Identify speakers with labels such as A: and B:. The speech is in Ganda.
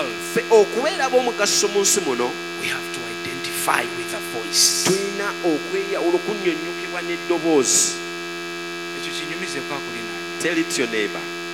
A: world,
B: ffe okubeera ab'omugaso mu nsi muno
A: we have to identify with a voice.
B: tulina okweyawula okunnyonnyokebwa n'eddoboozi.
A: Ekyo kinyumize kwa kulina.
B: Tell it to your neighbor.